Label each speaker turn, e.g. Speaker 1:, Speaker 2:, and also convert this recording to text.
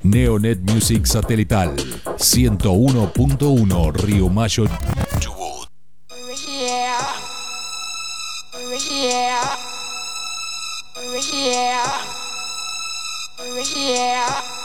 Speaker 1: Neonet Music Satelital 101.1 Río Mayo, Chubut.
Speaker 2: Yeah.